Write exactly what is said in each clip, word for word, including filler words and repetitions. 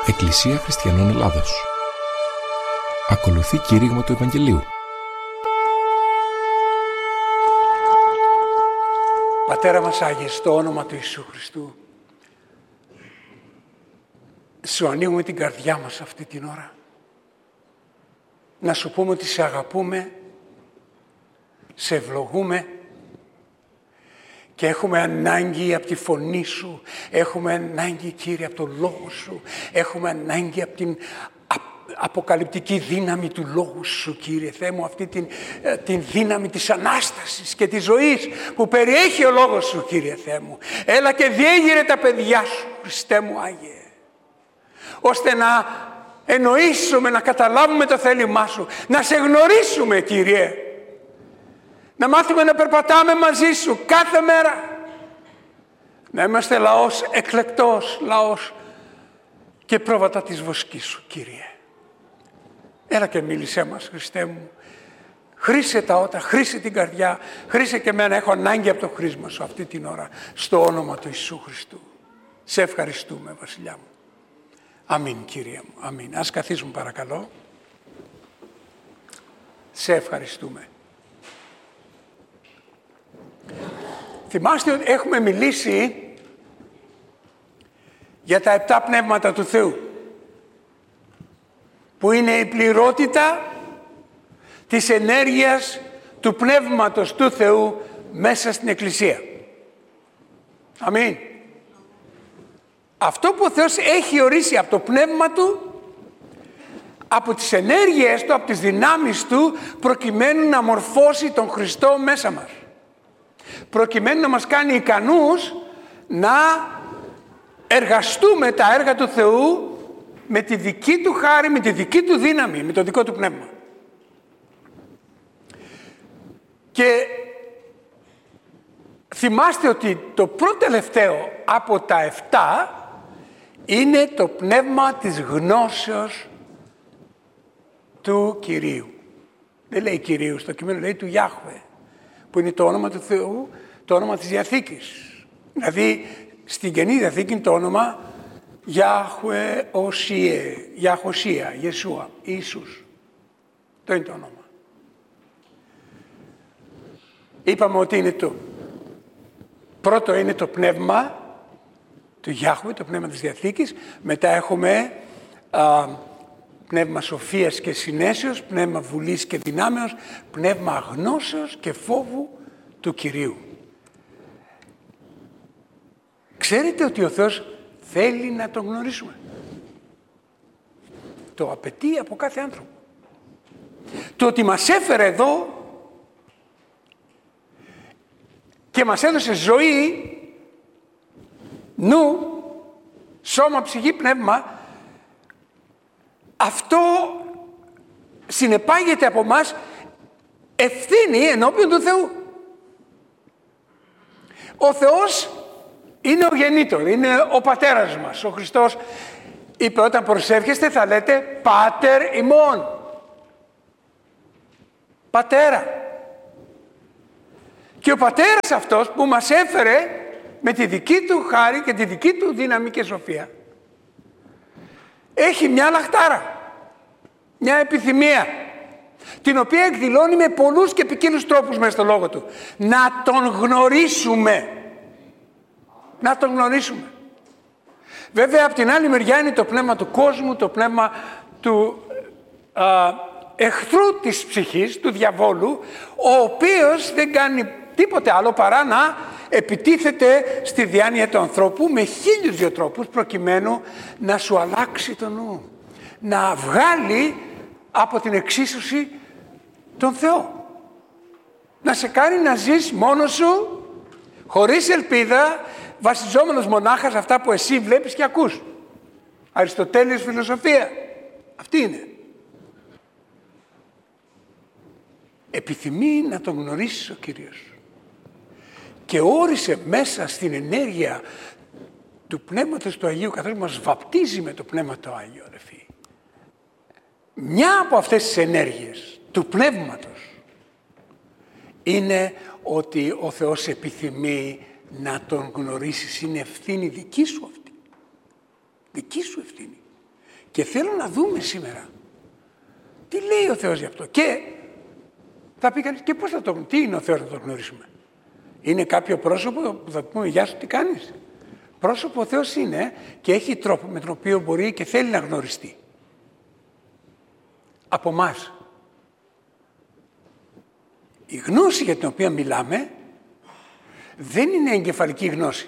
Εκκλησία Χριστιανών Ελλάδος. Ακολουθεί κήρυγμα του Ευαγγελίου. Πατέρα μας Άγιε, στο όνομα του Ιησού Χριστού, σου ανοίγουμε την καρδιά μας αυτή την ώρα. Να σου πούμε ότι σε αγαπούμε, σε ευλογούμε και έχουμε ανάγκη από τη φωνή σου, έχουμε ανάγκη, Κύριε, από τον λόγο σου, έχουμε ανάγκη από την αποκαλυπτική δύναμη του λόγου σου, Κύριε Θεέ μου, αυτή την, την δύναμη της Ανάστασης και της ζωής που περιέχει ο λόγος σου, Κύριε Θεέ μου. Έλα και διέγειρε τα παιδιά σου, Χριστέ μου Άγιε, ώστε να εννοήσουμε, να καταλάβουμε το θέλημά σου, να σε γνωρίσουμε, Κύριε, να μάθουμε να περπατάμε μαζί σου κάθε μέρα, να είμαστε λαός εκλεκτός, λαός και πρόβατα της βοσκής σου, Κύριε. Έλα και μίλησέ μας, Χριστέ μου. Χρήσε τα ότα, χρήσε την καρδιά, χρήσε και εμένα. Έχω ανάγκη από το χρήσμα σου αυτή την ώρα, στο όνομα του Ιησού Χριστού. Σε ευχαριστούμε, Βασιλιά μου. Αμήν, Κύριε μου, αμήν. Ας καθίσουμε παρακαλώ. Σε ευχαριστούμε. Θυμάστε ότι έχουμε μιλήσει για τα επτά πνεύματα του Θεού, που είναι η πληρότητα της ενέργειας του Πνεύματος του Θεού μέσα στην Εκκλησία. Αμήν. Αυτό που ο Θεός έχει ορίσει από το Πνεύμα Του, από τις ενέργειες Του, από τις δυνάμεις Του, προκειμένου να μορφώσει τον Χριστό μέσα μας. Προκειμένου να μας κάνει ικανούς να εργαστούμε τα έργα του Θεού με τη δική Του χάρη, με τη δική Του δύναμη, με το δικό Του πνεύμα. Και θυμάστε ότι το πρώτο τελευταίο από τα εφτά είναι το πνεύμα της γνώσεως του Κυρίου. Δεν λέει Κυρίου στο κείμενο, λέει του Ιάχβε, που είναι το όνομα του Θεού, το όνομα της Διαθήκης. Δηλαδή στην Καινή Διαθήκη είναι το όνομα Ιάχουε Οσίε, Ιαχωσία, Ιεσούα, Ιησούς. Το είναι το όνομα. Είπαμε ότι είναι το πρώτο, είναι το πνεύμα του Ιάχουε, το πνεύμα της Διαθήκης. Μετά έχουμε α, πνεύμα σοφίας και συνέσεως, πνεύμα βουλής και δυνάμεως, πνεύμα γνώσεως και φόβου του Κυρίου. Ξέρετε ότι ο Θεός θέλει να τον γνωρίσουμε. Το απαιτεί από κάθε άνθρωπο. Το ότι μας έφερε εδώ και μας έδωσε ζωή, νου, σώμα, ψυχή, πνεύμα, αυτό συνεπάγεται από μας ευθύνη ενώπιον του Θεού. Ο Θεός είναι ο γεννήτωρ, είναι ο πατέρας μας. Ο Χριστός είπε όταν προσεύχεστε θα λέτε Πάτερ ημών. Πατέρα. Και ο πατέρας αυτός που μας έφερε με τη δική του χάρη και τη δική του δύναμη και σοφία έχει μια λαχτάρα, μια επιθυμία, την οποία εκδηλώνει με πολλούς και ποικίλους τρόπους μέσα στο λόγο του. Να τον γνωρίσουμε. Να τον γνωρίσουμε. Βέβαια, από την άλλη μεριά είναι το πνεύμα του κόσμου, το πνεύμα του α, εχθρού της ψυχής, του διαβόλου, ο οποίος δεν κάνει τίποτε άλλο παρά να επιτίθεται στη διάνοια του ανθρώπου με χίλιους δυο τρόπους, προκειμένου να σου αλλάξει το νου, να βγάλει από την εξίσωση τον Θεό, να σε κάνει να ζεις μόνος σου, χωρίς ελπίδα, βασιζόμενος μονάχα σε αυτά που εσύ βλέπεις και ακούς. Αριστοτέλειος φιλοσοφία. Αυτή είναι. Επιθυμεί να τον γνωρίσεις ο Κύριος. Και όρισε μέσα στην ενέργεια του Πνεύματος του Αγίου, καθώς μας βαπτίζει με το Πνεύμα του Άγιο, ρε φίλοι. Μια από αυτές τις ενέργειες του Πνεύματος είναι ότι ο Θεός επιθυμεί να τον γνωρίσεις. Είναι ευθύνη δική σου αυτή. Δική σου ευθύνη. Και θέλω να δούμε σήμερα τι λέει ο Θεός γι' αυτό. Και θα πει κανείς, και πώς θα το γνωρίσουμε, τι είναι ο Θεός να το γνωρίσουμε. Είναι κάποιο πρόσωπο που θα πούμε γεια σου τι κάνεις. Πρόσωπο ο Θεός είναι και έχει τρόπο με τον οποίο μπορεί και θέλει να γνωριστεί. Από εμάς. Η γνώση για την οποία μιλάμε δεν είναι εγκεφαλική γνώση.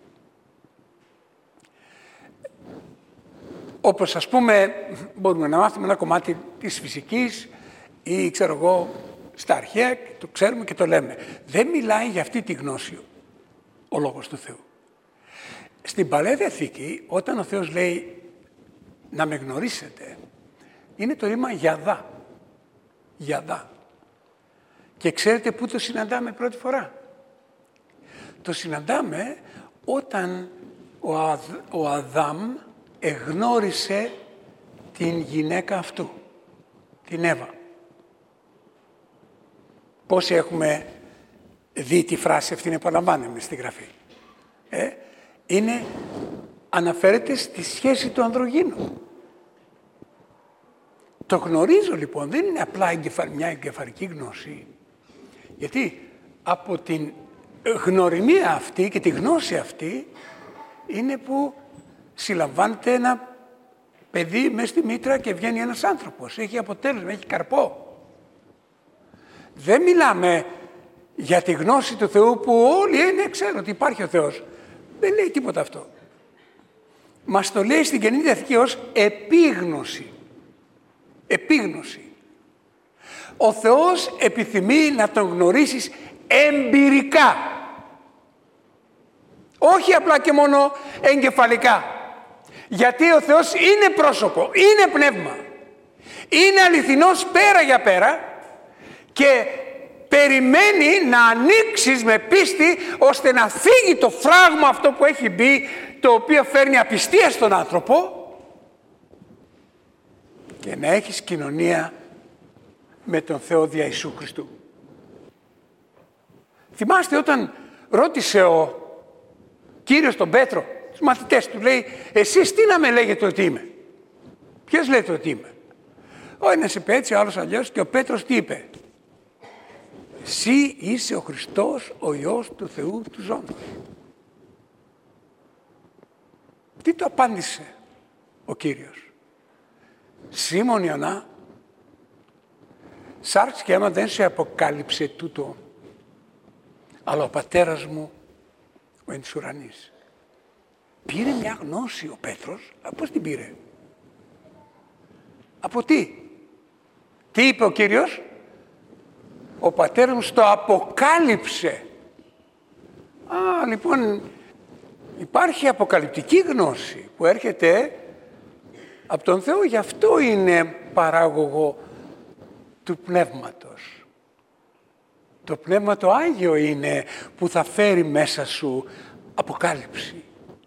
Όπως ας πούμε μπορούμε να μάθουμε ένα κομμάτι της φυσικής ή ξέρω εγώ στα αρχαία, το ξέρουμε και το λέμε. Δεν μιλάει για αυτή τη γνώση ο Λόγος του Θεού. Στην Παλαιά Διαθήκη, όταν ο Θεός λέει να με γνωρίσετε, είναι το ρήμα γιαδά. Γιαδά. Και ξέρετε πού το συναντάμε πρώτη φορά. Το συναντάμε όταν ο, Αδ, ο Αδάμ εγνώρισε την γυναίκα αυτού, την Εύα. Πόσοι έχουμε δει τη φράση αυτή, επαναλαμβάνουμε στη Γραφή. Ε, είναι, αναφέρεται στη σχέση του ανδρογύνου. Το γνωρίζω λοιπόν, δεν είναι απλά μια εγκεφαλική γνώση. Γιατί από την γνωριμία αυτή και τη γνώση αυτή είναι που συλλαμβάνεται ένα παιδί μέσα στη μήτρα και βγαίνει ένας άνθρωπος. Έχει αποτέλεσμα, έχει καρπό. Δεν μιλάμε για τη γνώση του Θεού που όλοι είναι, ξέρουν ότι υπάρχει ο Θεός. Δεν λέει τίποτα αυτό. Μας το λέει στην Καινή Διαθήκη ως επίγνωση. Επίγνωση. Ο Θεός επιθυμεί να τον γνωρίσεις εμπειρικά. Όχι απλά και μόνο εγκεφαλικά. Γιατί ο Θεός είναι πρόσωπο, είναι πνεύμα. Είναι αληθινός πέρα για πέρα και περιμένει να ανοίξεις με πίστη ώστε να φύγει το φράγμα αυτό που έχει μπει, το οποίο φέρνει απιστία στον άνθρωπο και να έχεις κοινωνία με τον Θεό δια Ιησού Χριστού. Θυμάστε όταν ρώτησε ο Κύριος τον Πέτρο, τους μαθητές του, λέει, εσείς τι να με λέγετε ότι είμαι. Ποιος λέτε ότι είμαι. Ο ένας είπε έτσι, ο άλλος αλλιώς, και ο Πέτρος τι είπε. Εσύ είσαι ο Χριστός, ο Υιός του Θεού του Ζώντος. Τι το απάντησε ο Κύριος. Σίμων Ιωνά, σάρξ και αίμα δεν σε αποκάλυψε τούτο, αλλά ο πατέρας μου ο εν της ουρανής. Πήρε μια γνώση ο Πέτρος. Πώς την πήρε. Από τι. Τι είπε ο Κύριος. Ο πατέρας μου στο αποκάλυψε. Α, λοιπόν, υπάρχει αποκαλυπτική γνώση που έρχεται από τον Θεό. Γι' αυτό είναι παράγωγο του Πνεύματος. Το Πνεύμα το Άγιο είναι που θα φέρει μέσα σου αποκάλυψη.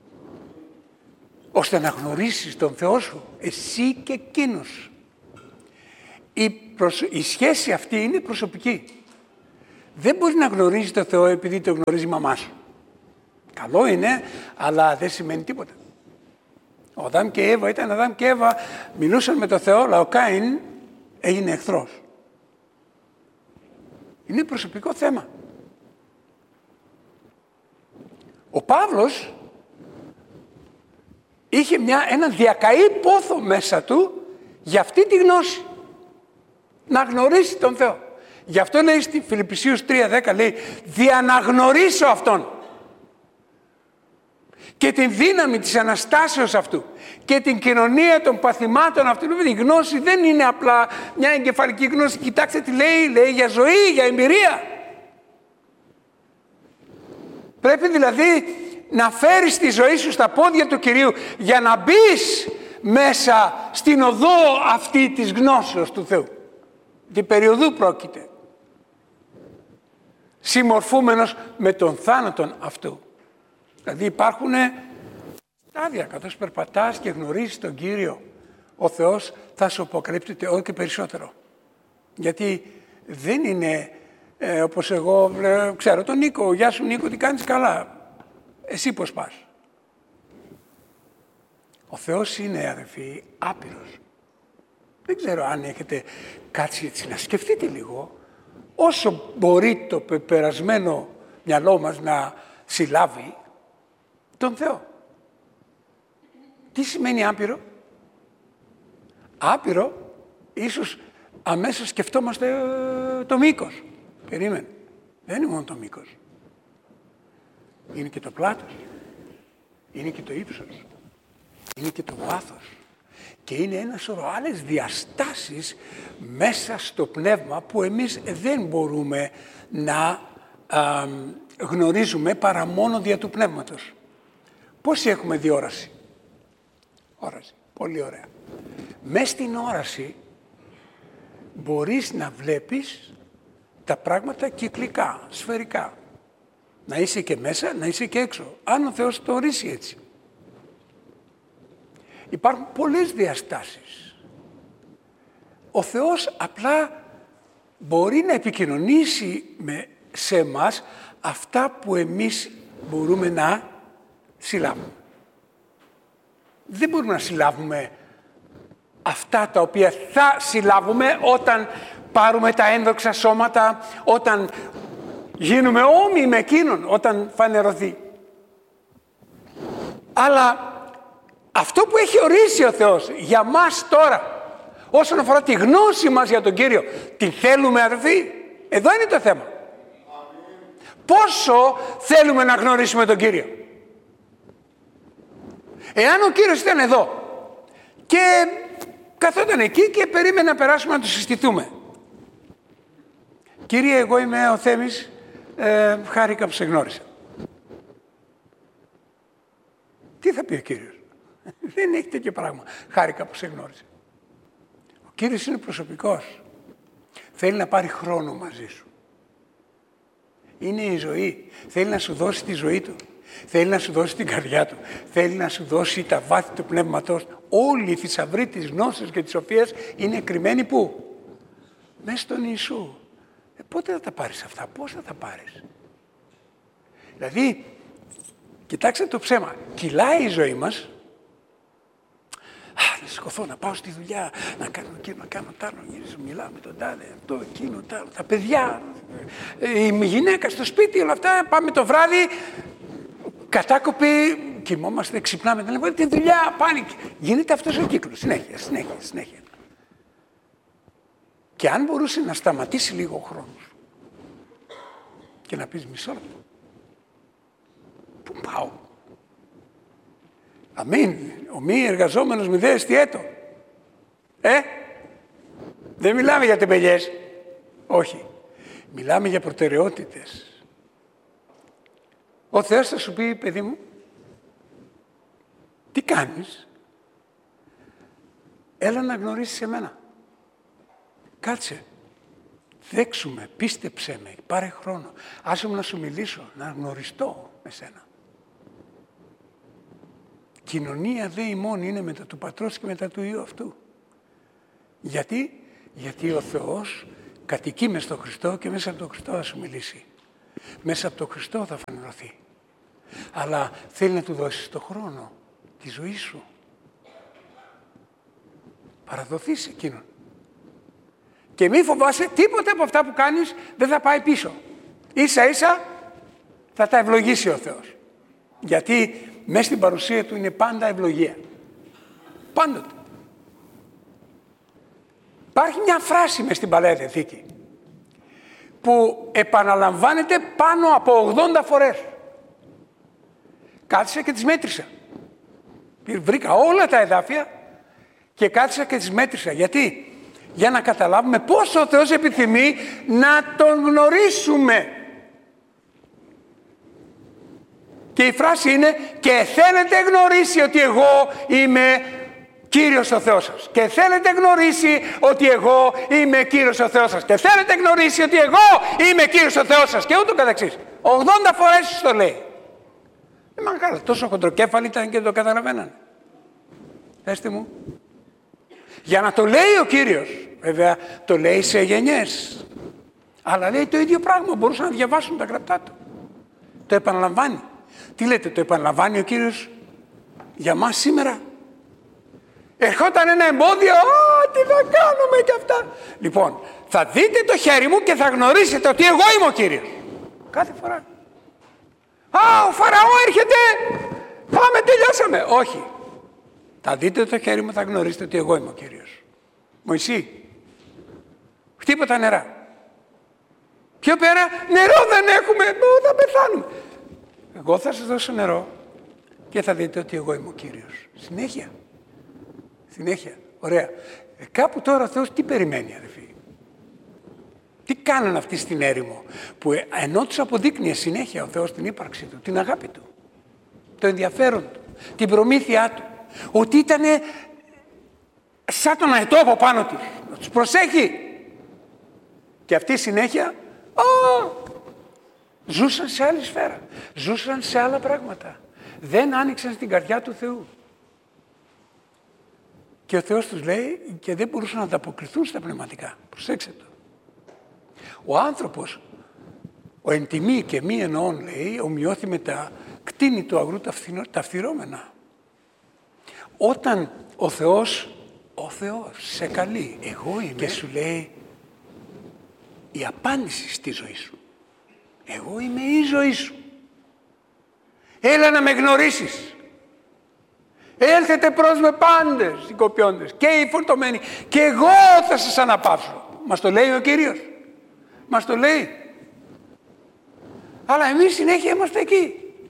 Ώστε να γνωρίσεις τον Θεό σου, εσύ και εκείνος. Η, προσ... η σχέση αυτή είναι προσωπική. Δεν μπορεί να γνωρίζει τον Θεό επειδή το γνωρίζει η μαμά σου. Καλό είναι, αλλά δεν σημαίνει τίποτα. Ο Αδάμ και η Εύα ήταν Αδάμ και Εύα, μιλούσαν με τον Θεό, αλλά ο Κάιν έγινε εχθρός. Είναι προσωπικό θέμα. Ο Παύλος είχε μια, ένα διακαή πόθο μέσα του για αυτή τη γνώση. Να γνωρίσει τον Θεό. Γι' αυτό λέει στη Φιλιππισίους τρία δέκα, λέει, δια να γνωρίσω Αυτόν και την δύναμη της Αναστάσεως Αυτού και την κοινωνία των παθημάτων Αυτού. Η γνώση δεν είναι απλά μια εγκεφαλική γνώση. Κοιτάξτε τι λέει, λέει για ζωή, για εμπειρία. Πρέπει δηλαδή να φέρεις τη ζωή σου στα πόδια του Κυρίου για να μπεις μέσα στην οδό αυτή της γνώσεως του Θεού. Την περιοδού πρόκειται. Συμμορφούμενος με τον θάνατον αυτού. Δηλαδή υπάρχουν στάδια, καθώς περπατάς και γνωρίζεις τον Κύριο, ο Θεός θα σου αποκρύπτεται όλο και περισσότερο. Γιατί δεν είναι ε, όπως εγώ ε, ξέρω τον Νίκο, γεια σου Νίκο, τι κάνεις, καλά. Εσύ πώς πας. Ο Θεός είναι, αδερφοί, άπειρος. Δεν ξέρω αν έχετε κάτσει έτσι να σκεφτείτε λίγο, όσο μπορεί το πεπερασμένο μυαλό μας να συλλάβει τον Θεό. Τι σημαίνει άπειρο? Άπειρο, ίσως αμέσως σκεφτόμαστε ε, το μήκος. Περίμενε. Δεν είναι μόνο το μήκος. Είναι και το πλάτος. Είναι και το ύψος. Είναι και το βάθος. Και είναι ένα σωρό άλλες διαστάσεις μέσα στο πνεύμα που εμείς δεν μπορούμε να α, γνωρίζουμε παρά μόνο δια του πνεύματος. Πόσοι έχουμε δει όραση? Όραση. Πολύ ωραία. Μες στην όραση μπορείς να βλέπεις τα πράγματα κυκλικά, σφαιρικά. Να είσαι και μέσα, να είσαι και έξω. Αν ο Θεός το ορίσει έτσι. Υπάρχουν πολλές διαστάσεις. Ο Θεός απλά μπορεί να επικοινωνήσει με, σε εμάς αυτά που εμείς μπορούμε να συλλάβουμε. Δεν μπορούμε να συλλάβουμε αυτά τα οποία θα συλλάβουμε όταν πάρουμε τα ένδοξα σώματα, όταν γίνουμε όμοιοι με εκείνον, όταν φανερωθεί. Αλλά αυτό που έχει ορίσει ο Θεός για μας τώρα, όσον αφορά τη γνώση μας για τον Κύριο, την θέλουμε, αδερφοί? Εδώ είναι το θέμα. Πόσο θέλουμε να γνωρίσουμε τον Κύριο? Εάν ο Κύριος ήταν εδώ και καθόταν εκεί και περίμενε να περάσουμε να του συστηθούμε. Κύριε, εγώ είμαι ο Θέμης, ε, χάρηκα που σε γνώρισα. Τι θα πει ο Κύριος? Δεν έχει τέτοιο πράγμα. Χάρηκα που σε γνώρισα. Ο Κύριος είναι προσωπικός. Θέλει να πάρει χρόνο μαζί σου. Είναι η ζωή. Θέλει να σου δώσει τη ζωή του. Θέλει να σου δώσει την καρδιά του. Θέλει να σου δώσει τα βάθη του πνεύματός του. Όλοι οι θησαυροί της γνώσης και της σοφίας είναι κρυμμένοι πού? Μέσα στον Ιησού. Ε, πότε θα τα πάρεις αυτά? Πώς θα τα πάρεις? Δηλαδή, κοιτάξτε το ψέμα. Κυλάει η ζωή μας. Α, να σηκωθώ, να πάω στη δουλειά, να κάνω εκείνο, να κάνω τ' άλλο, να γυρίσω, μιλάω με τον τάδε, αυτό, εκείνο, τ' άλλο, τα παιδιά, η γυναίκα στο σπίτι, όλα αυτά, πάμε το βράδυ, κατάκοποι, κοιμόμαστε, ξυπνάμε, δεν λέμε, τη δουλειά, πάνε. Γίνεται αυτός ο κύκλος, συνέχεια, συνέχεια, συνέχεια. Και αν μπορούσε να σταματήσει λίγο ο χρόνος και να πεις μισό λεπτό, πού πάω? Αμήν. Ο μη εργαζόμενος μη δε εστιέτο. Ε, δεν μιλάμε για τεμπελιές. Όχι. Μιλάμε για προτεραιότητες. Ο Θεός θα σου πει, παιδί μου, τι κάνεις? Έλα να γνωρίσεις εμένα. Κάτσε. Δέξουμε, πίστεψέ με, πάρε χρόνο. Άσε μου να σου μιλήσω, να γνωριστώ με σένα. Κοινωνία δε ημών είναι μετά του Πατρός και μετά του Υιού αυτού. Γιατί? Γιατί ο Θεός κατοικεί μες στον Χριστό και μέσα από τον Χριστό θα σου μιλήσει. Μέσα από τον Χριστό θα φανερωθεί. Αλλά θέλει να του δώσεις το χρόνο, τη ζωή σου. Παραδοθείς εκείνον. Και μη φοβάσαι, τίποτα από αυτά που κάνεις δεν θα πάει πίσω. Ίσα ίσα θα τα ευλογήσει ο Θεός. Γιατί μέσα στην παρουσία του είναι πάντα ευλογία. Πάντοτε. Υπάρχει μια φράση μες στην Παλαιά Διαθήκη που επαναλαμβάνεται πάνω από ογδόντα φορές. Κάθισα και τις μέτρησα. Βρήκα όλα τα εδάφια και κάθισα και τις μέτρησα. Γιατί? Για να καταλάβουμε πόσο ο Θεός επιθυμεί να τον γνωρίσουμε. Και η φράση είναι «Και θέλετε γνωρίσει ότι εγώ είμαι Κύριος ο Θεός σας». Και θέλετε γνωρίσει ότι εγώ είμαι Κύριος ο Θεός σας. Και θέλετε γνωρίσει ότι εγώ είμαι Κύριος ο Θεός σας. Και ούτω καθεξής. ογδόντα φορές το λέει. Ε, μα καλά, τόσο χοντροκέφαλοι ήταν και το καταλαβαίνανε. Πέστε μου. Για να το λέει ο Κύριος. Βέβαια το λέει σε γενιές. Αλλά λέει το ίδιο πράγμα. Μπορούσαν να διαβάσουν τα γραπτά του. Το επαναλαμβάνει. Τι λέτε, το επαναλαμβάνει ο Κύριος για μας σήμερα? Ερχόταν ένα εμπόδιο, α, τι θα κάνουμε και αυτά. Λοιπόν, θα δείτε το χέρι μου και θα γνωρίσετε ότι εγώ είμαι ο Κύριος. Κάθε φορά. Α, ο Φαραώ έρχεται, πάμε, τελειώσαμε. Όχι. Θα δείτε το χέρι μου, θα γνωρίσετε ότι εγώ είμαι ο Κύριος. Μωυσή, χτύπω τα νερά. Πιο πέρα, νερό δεν έχουμε, θα πεθάνουμε. Εγώ θα σας δώσω νερό και θα δείτε ότι εγώ είμαι ο Κύριος. Συνέχεια. Συνέχεια. Ωραία. Ε, κάπου τώρα ο Θεός τι περιμένει, αδελφοί. Τι κάνουν αυτοί στην έρημο, που ενώ τους αποδείκνυε συνέχεια ο Θεός την ύπαρξή του, την αγάπη του, το ενδιαφέρον του, την προμήθειά του, ότι ήταν σαν τον αετό από πάνω τους, να τους προσέχει. Και αυτοί συνέχεια, α, ζούσαν σε άλλη σφαίρα, ζούσαν σε άλλα πράγματα. Δεν άνοιξαν στην καρδιά του Θεού. Και ο Θεός τους λέει και δεν μπορούσαν να ανταποκριθούν στα πνευματικά. Προσέξτε το. Ο άνθρωπος, ο εν τιμή και μη εννοών, λέει, ομοιώθη με τα κτίνη του αγρού τα φθυρώμενα. Όταν ο Θεός, ο Θεός σε καλεί, εγώ είμαι, και σου λέει η απάντηση στη ζωή σου. Εγώ είμαι η ζωή σου. Έλα να με γνωρίσεις. Έλθετε προς με πάντες οι κοπιώντες και οι φορτωμένοι και εγώ θα σας αναπαύσω. Μας το λέει ο Κύριος. Μας το λέει. Αλλά εμείς συνέχεια είμαστε εκεί.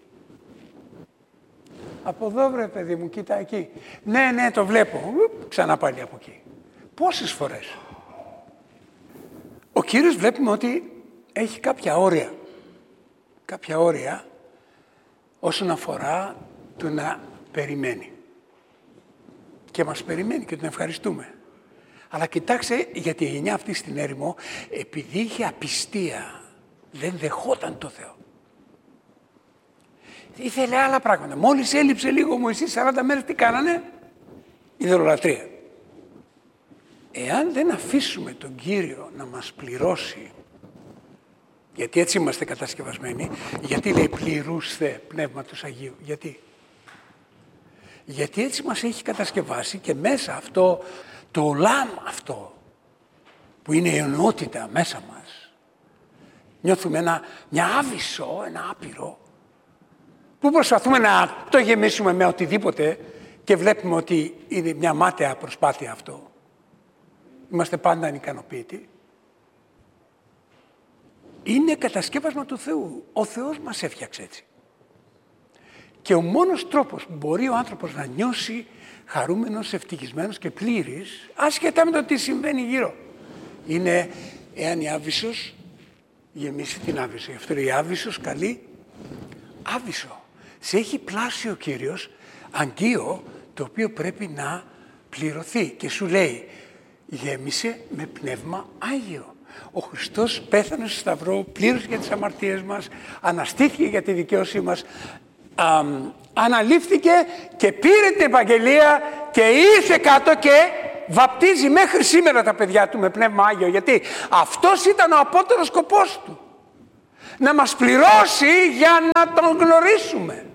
Από εδώ βρε παιδί μου, κοίτα εκεί. Ναι, ναι, το βλέπω. Ξανά πάλι από εκεί. Πόσες φορές. Ο Κύριος βλέπουμε ότι έχει κάποια όρια. Κάποια όρια όσον αφορά το να περιμένει. Και μας περιμένει και τον ευχαριστούμε. Αλλά κοιτάξτε, γιατί η γενιά αυτή στην έρημο, επειδή είχε απιστία, δεν δεχόταν το Θεό. Ήθελε άλλα πράγματα. Μόλις έλειψε λίγο ο Μωυσής, σαράντα μέρες τι κάνανε? Ιδωλολατρία. Εάν δεν αφήσουμε τον Κύριο να μας πληρώσει, γιατί έτσι είμαστε κατασκευασμένοι, γιατί λέει πληρούστε Πνεύματος Αγίου, γιατί? Γιατί έτσι μας έχει κατασκευάσει και μέσα αυτό, το λάμ αυτό, που είναι η ενότητα μέσα μας, νιώθουμε ένα, μια άβυσσο, ένα άπειρο, που προσπαθούμε να το γεμίσουμε με οτιδήποτε και βλέπουμε ότι είναι μια μάταια προσπάθεια αυτό. Είμαστε πάντα ανικανοποιητοί. Είναι κατασκεύασμα του Θεού. Ο Θεός μας έφτιαξε έτσι. Και ο μόνος τρόπος που μπορεί ο άνθρωπος να νιώσει χαρούμενος, ευτυχισμένος και πλήρης, άσχετα με το τι συμβαίνει γύρω, είναι εάν η άβυσσος γεμίσει την άβυσσο. Γι' αυτό η άβυσσος καλεί άβυσσο. Σε έχει πλάσει ο Κύριος αγκείο το οποίο πρέπει να πληρωθεί και σου λέει γέμισε με πνεύμα Άγιο. Ο Χριστός πέθανε στο σταυρό, πλήρωσε για τις αμαρτίες μας, αναστήθηκε για τη δικαίωσή μας, α, αναλήφθηκε και πήρε την Ευαγγελία και ήρθε κάτω και βαπτίζει μέχρι σήμερα τα παιδιά του με πνεύμα Άγιο. Γιατί αυτός ήταν ο απότερος σκοπός του. Να μας πληρώσει για να τον γνωρίσουμε.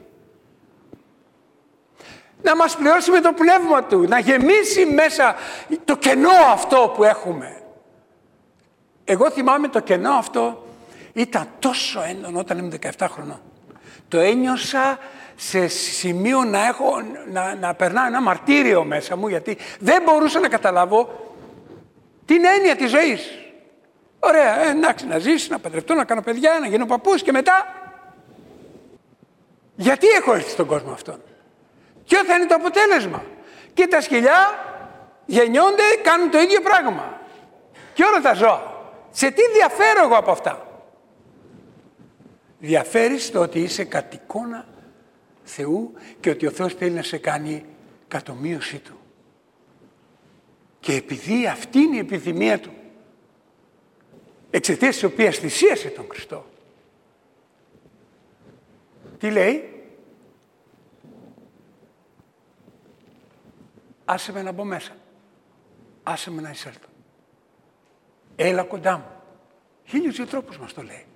Να μας πληρώσει με το πνεύμα του. Να γεμίσει μέσα το κενό αυτό που έχουμε. Εγώ θυμάμαι το κενό αυτό ήταν τόσο έντονο όταν ήμουν δεκαεπτά χρονών. Το ένιωσα σε σημείο να, έχω, να, να περνάω ένα μαρτύριο μέσα μου, γιατί δεν μπορούσα να καταλάβω την έννοια της ζωής. Ωραία, ε, εντάξει, να ζήσω, να παντρευτώ, να κάνω παιδιά, να γίνω παππούς και μετά. Γιατί έχω έρθει στον κόσμο αυτόν? Ποιο θα είναι το αποτέλεσμα? Και τα σκυλιά γεννιόνται, κάνουν το ίδιο πράγμα. Και όλα τα ζώα. Σε τι διαφέρω εγώ από αυτά? Διαφέρεις το ότι είσαι κατ' εικόνα Θεού και ότι ο Θεός θέλει να σε κάνει κατομοίωσή Του. Και επειδή αυτή είναι η επιθυμία Του, εξαιτίας της οποίας θυσίασε τον Χριστό, τι λέει? Άσε με να μπω μέσα. Άσε με να εισέλθω. Έλα κοντά μου. Χίλιους δύο τρόπους μας το λέει.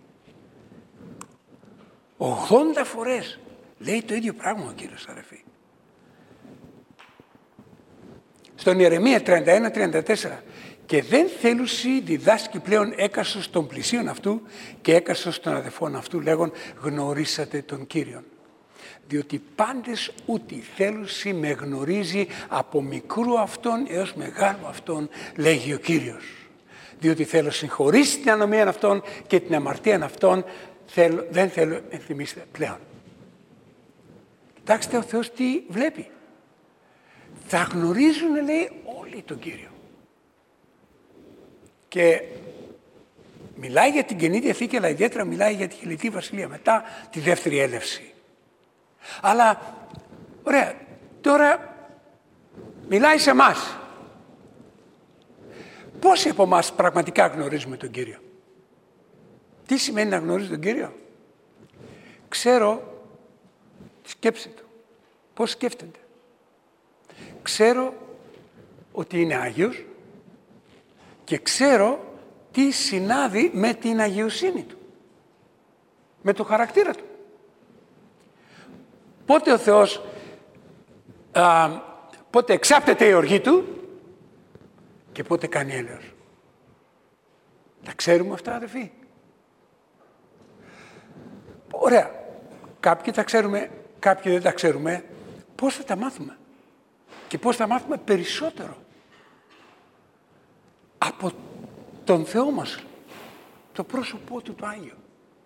ογδόντα φορές λέει το ίδιο πράγμα ο Κύριος, αδερφοί. Στον Ιερεμία τριάντα ένα τριάντα τέσσερα. Και δεν θέλουσι διδάσκει πλέον έκαστος των πλησίων αυτού και έκαστος των αδελφών αυτού, λέγον γνωρίσατε τον Κύριον. Διότι πάντες ούτι θέλουσι με γνωρίζει από μικρού αυτόν έως μεγάλου αυτόν, λέγει ο Κύριος. Διότι θέλω συγχωρήσει την ανομία αυτών και την αμαρτία αυτών, θέλω, δεν θέλω ενθυμίστε πλέον. Κοιτάξτε ο Θεός τι βλέπει. Θα γνωρίζουν, λέει, όλοι τον Κύριο. Και μιλάει για την Καινή Διαθήκη, αλλά ιδιαίτερα μιλάει για τη Χιλιτή Βασιλεία, μετά τη δεύτερη έλευση. Αλλά, ωραία, τώρα μιλάει σε εμάς. Πόσοι από εμάς πραγματικά γνωρίζουμε τον Κύριο? Τι σημαίνει να γνωρίζει τον Κύριο? Ξέρω τη σκέψη του, πώς σκέφτεται. Ξέρω ότι είναι Άγιος και ξέρω τι συνάδει με την αγιοσύνη του, με το χαρακτήρα του. Πότε ο Θεός, α, πότε εξάπτεται η οργή του και πότε κάνει έλεος. Τα ξέρουμε αυτά, αδελφοί? Ωραία. Κάποιοι τα ξέρουμε, κάποιοι δεν τα ξέρουμε. Πώς θα τα μάθουμε? Και πώς θα μάθουμε περισσότερο? Από τον Θεό μας, το πρόσωπό του το Άγιο.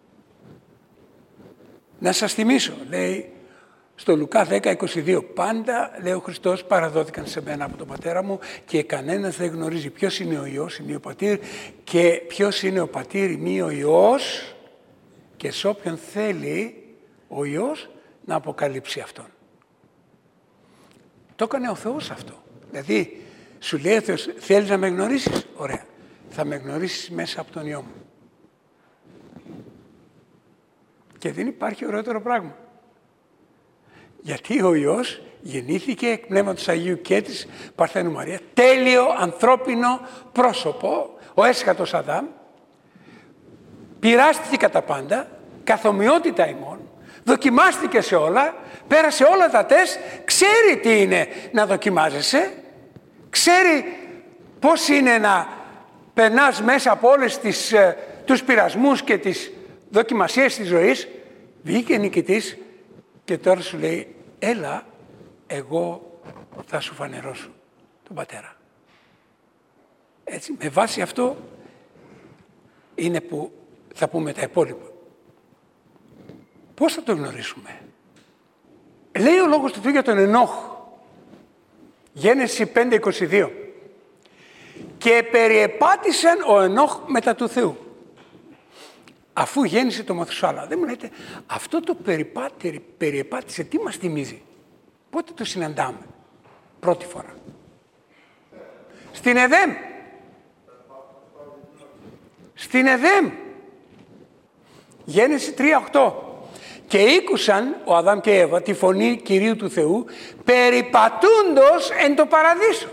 Να σας θυμίσω, λέει στο Λουκά δέκα είκοσι δύο, πάντα, λέει ο Χριστός, παραδόθηκαν σε μένα από τον Πατέρα μου και κανένας δεν γνωρίζει ποιος είναι ο Υιός, είναι ο Πατήρ, και ποιος είναι ο Πατήρ, ημί ο Υιός, και σε όποιον θέλει ο Υιός να αποκαλύψει Αυτόν. Το έκανε ο Θεός αυτό. Δηλαδή, σου λέει ο Θεός, θέλεις να με γνωρίσεις? Ωραία. Θα με γνωρίσεις μέσα από τον Υιό μου. Και δεν υπάρχει ωραιότερο πράγμα. Γιατί ο Υιός γεννήθηκε εκ Πνεύματος Αγίου και της Παρθένου Μαρία, τέλειο ανθρώπινο πρόσωπο, ο έσχατος Αδάμ, πειράστηκε κατά πάντα, καθομοιότητα ημών, δοκιμάστηκε σε όλα, πέρασε όλα τα τεστ, ξέρει τι είναι να δοκιμάζεσαι, ξέρει πώς είναι να περνάς μέσα από όλες τις, τους πειρασμούς και τις δοκιμασίες της ζωής. Βγήκε νικητής και τώρα σου λέει, έλα, εγώ θα σου φανερώσω τον Πατέρα. Έτσι, με βάση αυτό είναι που θα πούμε τα υπόλοιπα. Πώς θα το γνωρίσουμε? Λέει ο λόγος του Θεού για τον Ενόχ. Γένεση πέντε είκοσι δύο. Και περιεπάτησαν ο Ενόχ μετά του Θεού, αφού γέννησε το Μαθουσάλα. Δεν μου λέτε, αυτό το περιπάτη, περιεπάτησε, τι μας θυμίζει? Πότε το συναντάμε? Πρώτη φορά. Στην Εδέμ. Στην Εδέμ. Γένεση τρία οκτώ. Και ήκουσαν ο Αδάμ και η Εύα τη φωνή Κυρίου του Θεού περιπατούντος εν το παραδείσο.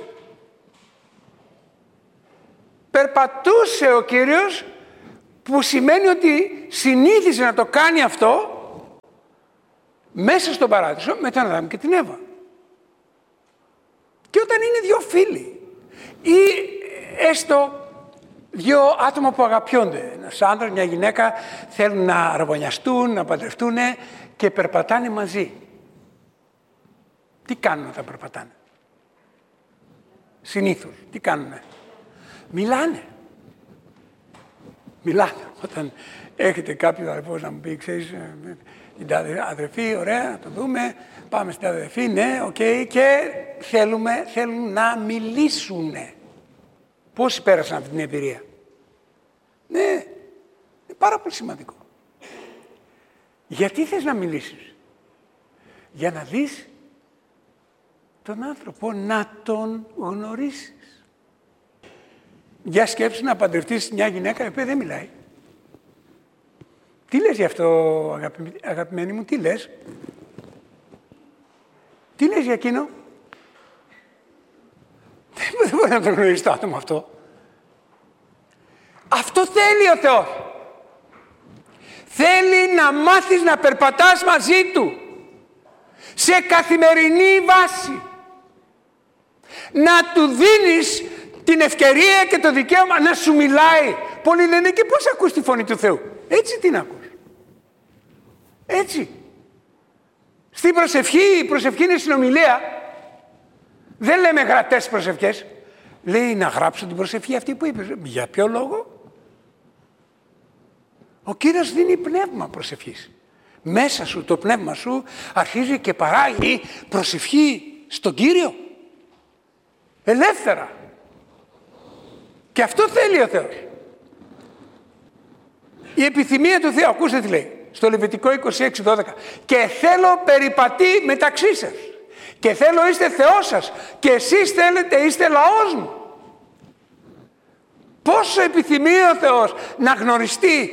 Περπατούσε ο Κύριος, που σημαίνει ότι συνήθιζε να το κάνει αυτό μέσα στον παράδεισο με τον Αδάμ και την Εύα. Και όταν είναι δύο φίλοι ή έστω δύο άτομα που αγαπιόνται, ένας άντρας, μια γυναίκα, θέλουν να αραβωνιαστούν, να παντρευτούν και περπατάνε μαζί. Τι κάνουν όταν περπατάνε? Συνήθως, τι κάνουνε? Μιλάνε. Μιλάνε. Όταν έχετε κάποιο αδερφός να μου πει, ξέρεις, την αδερφή, ωραία, να το δούμε, πάμε στην αδερφή, ναι, οκ, okay, και θέλουμε, θέλουν να μιλήσουνε. Πόσοι πέρασαν αυτή την εμπειρία? Ναι, είναι πάρα πολύ σημαντικό. Γιατί θες να μιλήσεις? Για να δεις τον άνθρωπο, να τον γνωρίσεις. Για σκέψου να παντρευτείς μια γυναίκα η οποία δεν μιλάει. Τι λες γι' αυτό, αγαπη, αγαπημένη μου, τι λες? Τι λες για εκείνο? Δεν μπορεί να το γνωρίσει το άτομο αυτό. Αυτό θέλει ο Θεός. Θέλει να μάθεις να περπατάς μαζί Του σε καθημερινή βάση. να του δίνεις την ευκαιρία και το δικαίωμα να σου μιλάει. Πολλοί λένε, και πώς ακούς τη φωνή του Θεού? Έτσι την ακούς. Έτσι. Στην προσευχή, η προσευχή είναι συνομιλία. Δεν λέμε γραπτές προσευχές. Λέει να γράψω την προσευχή αυτή που είπες. Για ποιο λόγο? Ο Κύριος δίνει πνεύμα προσευχής. Μέσα σου το πνεύμα σου αρχίζει και παράγει προσευχή στον Κύριο. Ελεύθερα. Και αυτό θέλει ο Θεός. Η επιθυμία του Θεού, ακούστε τι λέει, στο Λεβιτικό είκοσι έξι δώδεκα. Και θέλω περιπατεί μεταξύ σας. Και θέλω είστε Θεός σας. Και εσείς θέλετε είστε λαός μου. Πόσο επιθυμεί ο Θεός να γνωριστεί.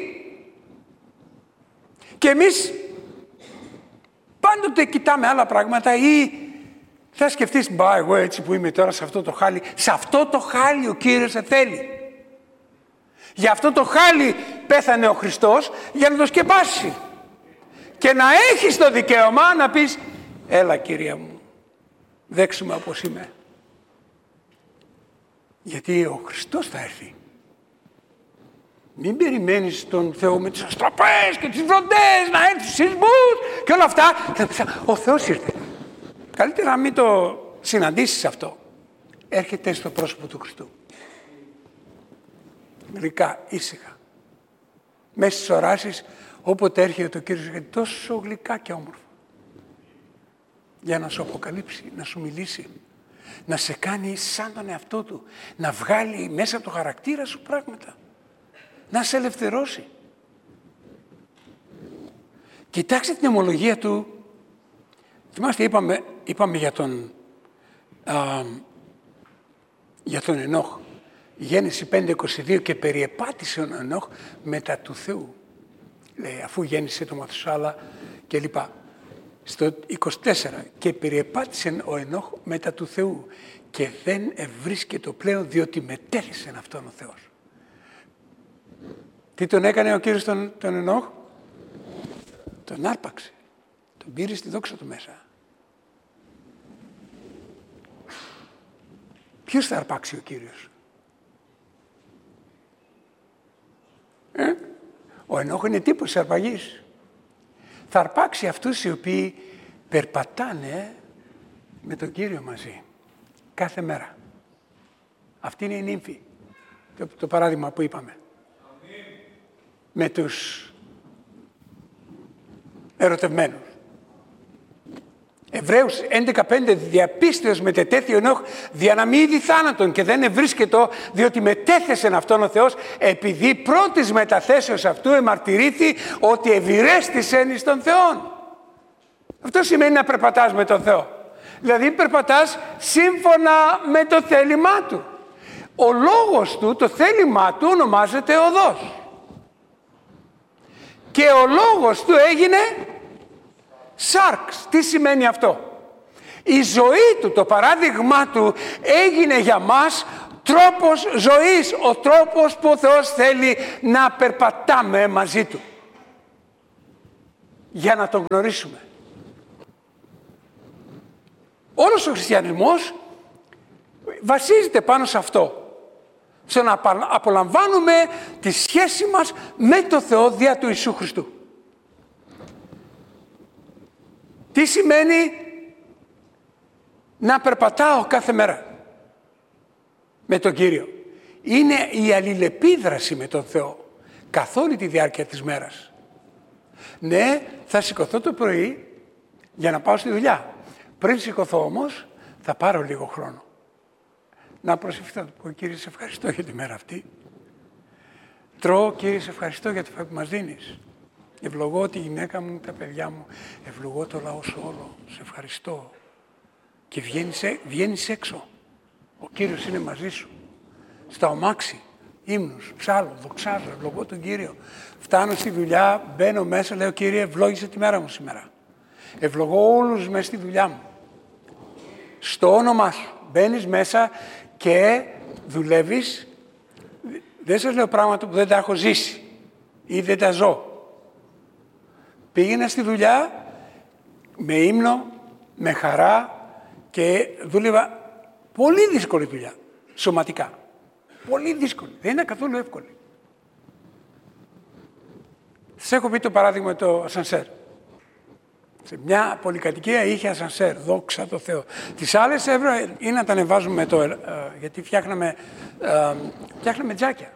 Και εμείς πάντοτε κοιτάμε άλλα πράγματα ή θα σκεφτείς, μπα εγώ έτσι που είμαι τώρα σε αυτό το χάλι. Σε αυτό το χάλι ο Κύριος σε θέλει. Για αυτό το χάλι πέθανε ο Χριστός για να το σκεπάσει. Και να έχεις το δικαίωμα να πεις, έλα Κυρία μου, δέξου με όπως είμαι. Γιατί ο Χριστός θα έρθει. Μην περιμένεις τον Θεό με τις αστραπές και τις βροντές να έρθει στους σεισμούς και όλα αυτά. Ο Θεός ήρθε. Καλύτερα να μην το συναντήσεις αυτό. Έρχεται στο πρόσωπο του Χριστού. Γλυκά, ήσυχα. Μέσα στις οράσεις, όποτε έρχεται το Κύριος, έρχεται τόσο γλυκά και όμορφα. Για να σου αποκαλύψει, να σου μιλήσει. Να σε κάνει σαν τον εαυτό του. Να βγάλει μέσα από το χαρακτήρα σου πράγματα. Να σε ελευθερώσει. Κοιτάξτε την αιμολογία του. Θυμάστε, είπαμε, είπαμε για τον, α, για τον Ενόχ. Γέννηση πέντε είκοσι δύο και περιεπάτησε ο Ενόχ μετά του Θεού. Λέει, αφού γέννησε το Μαθουσάλα και λοιπά. Στο είκοσι τέσσερα και περιεπάτησε ο Ενόχ μετά του Θεού και δεν ευρίσκεται πλέον διότι μετέθησε αυτόν ο Θεός. Τι τον έκανε ο Κύριος τον, τον Ενόχ? Τον άρπαξε. Τον πήρε στη δόξα του μέσα. Ποιος θα αρπάξει ο Κύριος? Ε? Ο Ενόχ είναι τύπος αρπαγής. Θα αρπάξει αυτούς οι οποίοι περπατάνε με τον Κύριο μαζί. Κάθε μέρα. Αυτή είναι η νύμφη. Το, το παράδειγμα που είπαμε. Με τους ερωτευμένους. Εβραίους έντεκα πέντε διαπίστεως μετετέθη ο Ενόχ δια να μη είδη θάνατον και δεν ευρίσκετο διότι μετέθεσεν αυτόν ο Θεός επειδή πρώτης μεταθέσεως αυτού εμαρτυρήθη ότι ευηρέστησεν εις τον Θεόν. Αυτό σημαίνει να περπατάς με τον Θεό. Δηλαδή περπατάς σύμφωνα με το θέλημά Του. Ο λόγος Του, το θέλημά Του ονομάζεται οδός. Και ο λόγος Του έγινε σάρξ. Τι σημαίνει αυτό? Η ζωή Του, το παράδειγμά Του έγινε για μας τρόπος ζωής. Ο τρόπος που ο Θεός θέλει να περπατάμε μαζί Του. Για να Τον γνωρίσουμε. Όλος ο χριστιανισμός βασίζεται πάνω σε αυτό. Σε να απολαμβάνουμε τη σχέση μας με το Θεό δια του Ιησού Χριστού. Τι σημαίνει να περπατάω κάθε μέρα με τον Κύριο? Είναι η αλληλεπίδραση με τον Θεό καθ' όλη τη διάρκεια της μέρας. Ναι, θα σηκωθώ το πρωί για να πάω στη δουλειά. Πριν σηκωθώ όμως θα πάρω λίγο χρόνο. Να προσευχηθώ, να πω, Κύριε, σε ευχαριστώ για τη μέρα αυτή. Τρώω, Κύριε, σε ευχαριστώ για το φαγητό που μας δίνεις. Ευλογώ τη γυναίκα μου, τα παιδιά μου. Ευλογώ το λαό σου όλο. Σε ευχαριστώ. Και βγαίνεις, βγαίνεις έξω. Ο Κύριος είναι μαζί σου. Στα ομάξι, ύμνους, ψάλλω, δοξάζω, ευλογώ τον Κύριο. Φτάνω στη δουλειά, μπαίνω μέσα, λέω, Κύριε, ευλόγησε τη μέρα μου σήμερα. Ευλογώ όλους μέσα στη δουλειά μου. Στο όνομά σου. Μπαίνεις μέσα και δουλεύεις. Δεν σας λέω πράγματα που δεν τα έχω ζήσει ή δεν τα ζω. Πήγαινα στη δουλειά με ύμνο, με χαρά και δούλευα Πολύ δύσκολη δουλειά, σωματικά. Πολύ δύσκολη, δεν είναι καθόλου εύκολη. Σας έχω πει το παράδειγμα το ασανσέρ. Σε μια πολυκατοικία είχε ασανσέρ, δόξα τω Θεώ. Τις άλλες έβρα ή να τα ανεβάζουμε το, ε, γιατί φτιάχναμε, ε, φτιάχναμε τζάκια.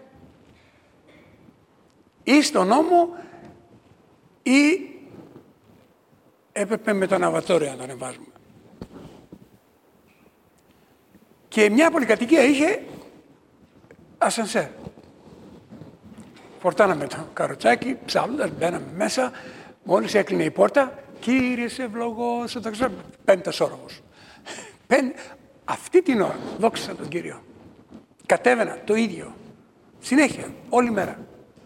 Ή στον νόμο ή έπρεπε με το αναβατόριο να το ανεβάζουμε. Και μια πολυκατοικία είχε ασανσέρ. Φορτάναμε το καροτσάκι, ψάλλοντας, μπαίναμε μέσα, μόλις έκλεινε η πόρτα, Κύριε σε ευλογώ, το ξέρω, πέμπτος όροφος. Αυτή την ώρα, δόξα τον Κύριο, κατέβαινα το ίδιο, συνέχεια, όλη μέρα,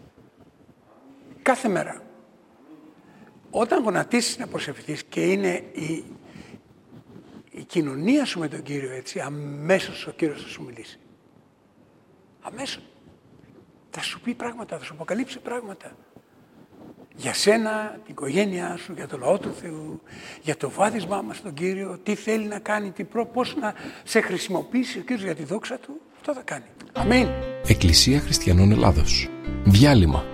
κάθε μέρα. Όταν γονατίσεις να προσευχηθείς και είναι η, η κοινωνία σου με τον Κύριο έτσι, αμέσως ο Κύριος θα σου μιλήσει. Αμέσως. Θα σου πει πράγματα, θα σου αποκαλύψει πράγματα. Για σένα, την οικογένειά σου, για το λαό του Θεού, για το βάδισμά μας στον Κύριο, τι θέλει να κάνει, τι προ, πώς να σε χρησιμοποιήσει ο Κύριος για τη δόξα του, αυτό θα κάνει. Αμήν. Εκκλησία Χριστιανών Ελλάδος. Διάλειμμα.